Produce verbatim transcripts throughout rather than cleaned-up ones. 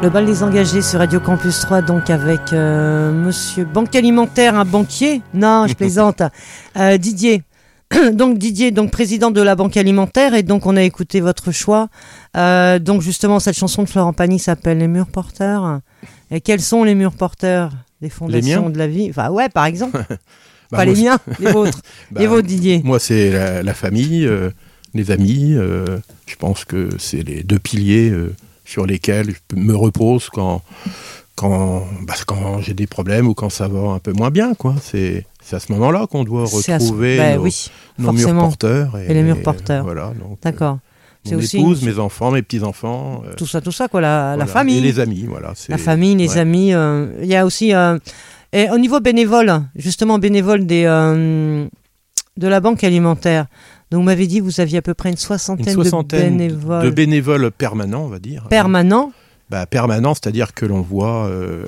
Le bal des engagés sur Radio Campus trois, donc avec euh, Monsieur Banque Alimentaire, un banquier. Non, je plaisante. euh, Didier. Donc Didier, donc président de la Banque Alimentaire, et donc on a écouté votre choix. Euh, donc justement, cette chanson de Florent Pagny s'appelle Les Murs Porteurs. Et quels sont les murs porteurs des fondations de la vie? Enfin ouais, par exemple. bah, Pas les miens, les vôtres. bah, les vôtres, Didier. Moi, c'est la, la famille, euh, les amis. Euh, je pense que c'est les deux piliers euh, sur lesquels je me repose quand, quand, bah, quand j'ai des problèmes ou quand ça va un peu moins bien, quoi. C'est... C'est à ce moment-là qu'on doit retrouver bah, nos, oui, nos murs porteurs. Et, et les murs porteurs. Et, voilà, donc, d'accord. Euh, mon aussi épouse, une... mes enfants, mes petits-enfants. Euh, tout ça, tout ça, quoi. La, voilà. la famille. Et les amis, voilà. C'est... La famille, les ouais. amis. Il euh, y a aussi... Euh, et au niveau bénévole, justement bénévole des, euh, de la Banque Alimentaire, donc vous m'avez dit que vous aviez à peu près une soixantaine, une soixantaine de bénévoles. De bénévoles permanents, on va dire. Permanents hein. bah, Permanents, c'est-à-dire que l'on voit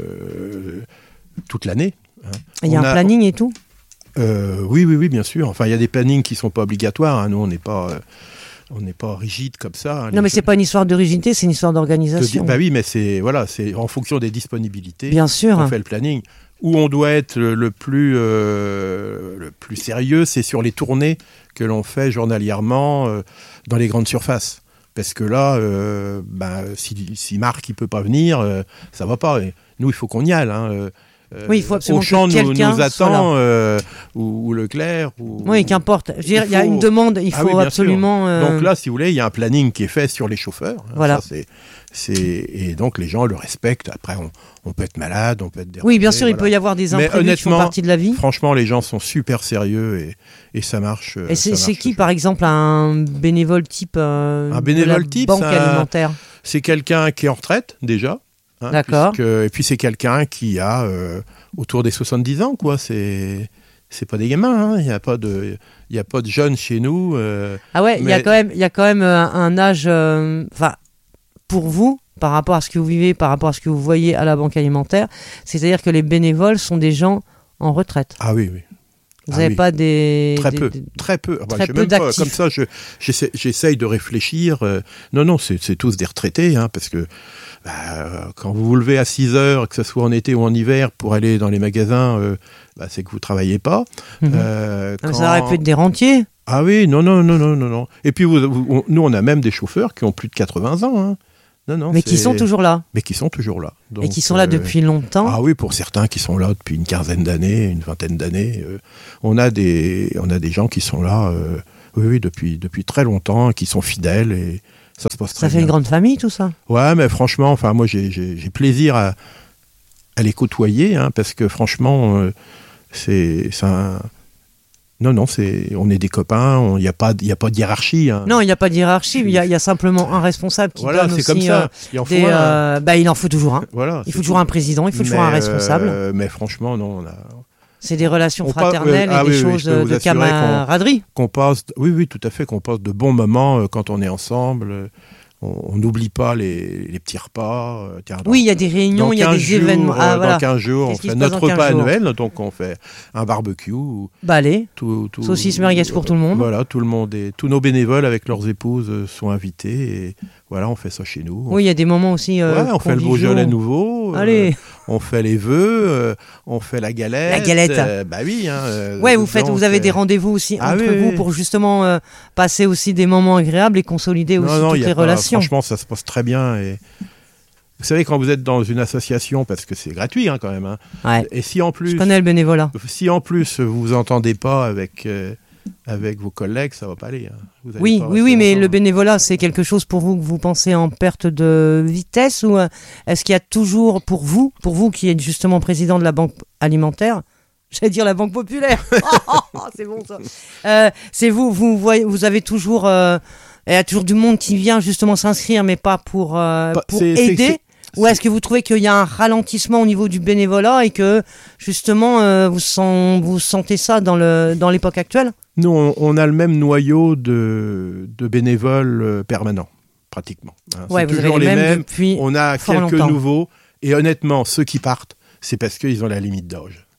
euh, toute l'année. Il hein. y a on un a... planning et tout Euh, oui, oui, oui, bien sûr. Enfin, il y a des plannings qui ne sont pas obligatoires. Hein. Nous, on n'est pas, euh, on n'est pas rigide comme ça. Hein. Non, mais ce n'est pas une histoire de rigidité, c'est une histoire d'organisation. De, bah oui, mais c'est, voilà, c'est en fonction des disponibilités. Bien sûr. On fait le planning. Où on doit être le, le, plus, euh, le plus sérieux, c'est sur les tournées que l'on fait journalièrement euh, dans les grandes surfaces. Parce que là, euh, bah, si, si Marc ne peut pas venir, euh, ça ne va pas. Et nous, il faut qu'on y aille. Hein. Euh, Euh, oui, il faut absolument Auchan que quelqu'un nous, nous attend, euh, ou, ou Leclerc. Ou, oui, qu'importe. Je veux dire, il faut... y a une demande, il faut ah oui, absolument. Euh... Donc là, si vous voulez, il y a un planning qui est fait sur les chauffeurs. Voilà. Ça, c'est, c'est... Et donc les gens le respectent. Après, on, on peut être malade, on peut être dérangé. Oui, bien sûr, voilà. il peut y avoir des imprévus qui font partie de la vie. Franchement, les gens sont super sérieux et, et ça marche. Et c'est, ça c'est marche qui, par exemple, un bénévole type euh, Un bénévole de la type, Banque c'est un... Alimentaire? C'est quelqu'un qui est en retraite déjà. Hein, d'accord. Puisque, et puis c'est quelqu'un qui a euh, autour des soixante-dix ans, quoi. C'est c'est pas des gamins. Il hein. n'y a pas de il y a pas de jeunes chez nous. Euh, ah ouais, il mais... y a quand même il y a quand même un, un âge. Enfin, euh, pour vous, par rapport à ce que vous vivez, par rapport à ce que vous voyez à la Banque Alimentaire, c'est-à-dire que les bénévoles sont des gens en retraite. Ah oui, oui. Vous ah n'avez oui. pas des... Très des, peu, des, très peu. Enfin, très peu même d'actifs. Pas, comme ça, je, j'essaie, j'essaye de réfléchir. Euh, non, non, c'est, c'est tous des retraités, hein, parce que bah, quand vous vous levez à six heures, que ce soit en été ou en hiver, pour aller dans les magasins, euh, bah, c'est que vous ne travaillez pas. Mmh. Euh, quand... Ça aurait pu être des rentiers. Ah oui, non, non, non, non, non. non. Et puis, vous, vous, on, nous, on a même des chauffeurs qui ont plus de quatre-vingts ans, hein. Non, non, mais c'est... qui sont toujours là. Mais qui sont toujours là. Donc, et qui sont là euh... depuis longtemps. Ah oui, pour certains qui sont là depuis une quinzaine d'années, une vingtaine d'années. Euh, on a des, on a des gens qui sont là, euh, oui, oui, depuis, depuis très longtemps, qui sont fidèles et ça se passe très bien. Ça fait bien. une grande famille, tout ça. Ouais, mais franchement, enfin, moi, j'ai, j'ai, j'ai plaisir à, à les côtoyer, hein, parce que franchement, euh, c'est, c'est un... Non, non, c'est, on est des copains, il n'y a, a pas de hiérarchie. Hein. Non, il n'y a pas de hiérarchie, il y, y a simplement un responsable qui voilà, donne c'est aussi... Comme ça. Euh, il, en faut des, un. Euh, bah, il en faut toujours un. Voilà, il faut toujours tout. un président, il faut mais toujours un responsable. Euh, mais franchement, non, on a... C'est des relations on fraternelles pa- euh, et ah, des oui, choses oui, de camaraderie. Qu'on, qu'on passe, oui, oui, tout à fait, qu'on passe de bons moments euh, quand on est ensemble. Euh, on n'oublie pas les, les petits repas. Euh, tiens, dans, oui, il y a des réunions, il y a des jours, événements. Ah, euh, voilà. Dans quinze jours, Qu'est-ce on fait notre repas jours annuel, donc on fait un barbecue. Bah allez, tout, tout, saucisses merguez pour tout le monde. Voilà, tout le monde et tous nos bénévoles avec leurs épouses sont invités et voilà, on fait ça chez nous. Oui, il y a des moments aussi. Euh, ouais, on fait le Beaujolais nouveau. Allez. Euh, on fait les vœux, euh, on fait la galette. La galette. Euh, bah oui. Hein, euh, ouais, vous faites, vous avez des rendez-vous aussi ah, entre oui, vous oui. pour justement euh, passer aussi des moments agréables et consolider aussi non, non, toutes les pas, relations. Franchement, ça se passe très bien et. Vous savez, quand vous êtes dans une association, parce que c'est gratuit hein, quand même, hein, ouais. et si en plus, je connais le bénévolat. Si en plus vous vous entendez pas avec euh, avec vos collègues, ça va pas aller. Hein. Vous oui, pas oui, oui, mais longtemps. le bénévolat, c'est quelque chose pour vous que vous pensez en perte de vitesse ou euh, est-ce qu'il y a toujours pour vous, pour vous qui êtes justement président de la Banque Alimentaire, j'allais dire la Banque Populaire, oh, c'est bon ça. Euh, c'est vous, vous voyez, vous avez toujours, euh, il y a toujours du monde qui vient justement s'inscrire, mais pas pour euh, pas, pour c'est, aider. C'est, c'est... Ou est-ce que vous trouvez qu'il y a un ralentissement au niveau du bénévolat et que justement euh, vous, sent, vous sentez ça dans, le, dans l'époque actuelle ? Nous, on, on a le même noyau de, de bénévoles euh, permanents, pratiquement. Hein. Ouais, c'est vous toujours avez les les mêmes. mêmes. Depuis on a quelques longtemps. nouveaux. Et honnêtement, ceux qui partent, c'est parce qu'ils ont la limite d'âge.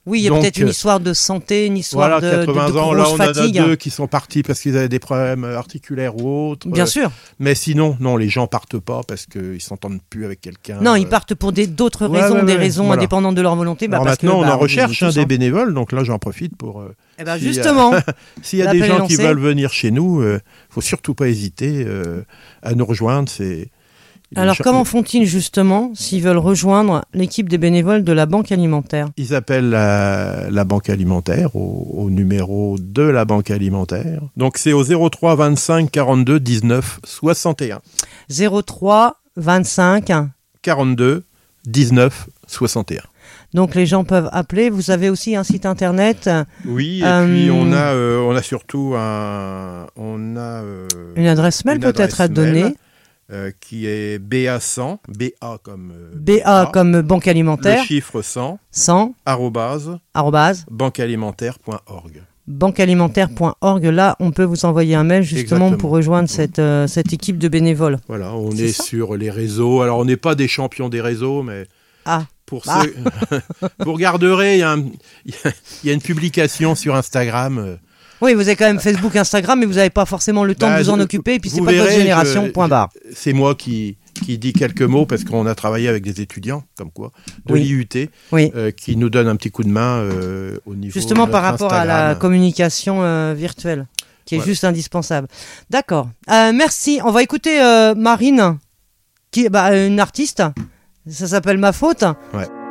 Oui, il y a Donc, peut-être une histoire de santé, une histoire voilà, de, quatre-vingts de, de ans, grosse là on fatigue. en a deux qui sont partis parce qu'ils avaient des problèmes articulaires ou autres. Bien Euh, sûr. Mais sinon, non, les gens partent pas parce qu'ils s'entendent plus avec quelqu'un. Non, euh. ils partent pour des, d'autres Ouais, raisons, ouais, des ouais, raisons voilà. indépendantes de leur volonté. Bah, Alors parce maintenant, que, on bah, en recherche tous, hein, des hein. bénévoles, donc là j'en profite pour... euh, Eh ben, s'il y a- justement, S'il y a l'appel des est gens qui lancé. veulent venir chez nous, il euh, faut surtout pas hésiter euh, à nous rejoindre. C'est... les alors gens- comment font-ils justement s'ils veulent rejoindre l'équipe des bénévoles de la Banque Alimentaire? Ils appellent la, la banque alimentaire au, au numéro de la banque alimentaire. Donc c'est au zéro trois vingt-cinq quarante-deux dix-neuf soixante et un. zéro trois vingt-cinq. quarante-deux dix-neuf soixante et un. Donc les gens peuvent appeler. Vous avez aussi un site internet, Oui, et Euh, puis on a, euh, on a surtout un, on a euh, une adresse mail une peut-être à adresse mail, donner. euh, qui est B A cent, B A comme euh, B A comme Banque le Alimentaire, chiffre cent, cent, arrobase, arrobase, banquealimentaire point org. banquealimentaire point org. Là, on peut vous envoyer un mail justement Exactement. pour rejoindre cette, euh, cette équipe de bénévoles. Voilà, on C'est est, ça sur les réseaux. Alors, on n'est pas des champions des réseaux, mais Ah, pour Ah. ceux... vous regarderez, il y, a un- il y a une publication sur Instagram. euh, oui, vous avez quand même Facebook, Instagram, mais vous n'avez pas forcément le temps Bah, de vous en je- occuper, et puis c'est vous pas de votre verrez, génération, je- point barre. C'est moi qui, qui dis quelques mots parce qu'on a travaillé avec des étudiants, comme quoi, de Oui. l'I U T, Oui. euh, qui nous donnent un petit coup de main euh, au niveau Justement de par notre rapport à la Instagram. communication euh, virtuelle, qui est Voilà. juste indispensable. D'accord. Euh, merci. On va écouter euh, Marine, qui est bah, une artiste. Ça s'appelle Ma Faute. Ouais.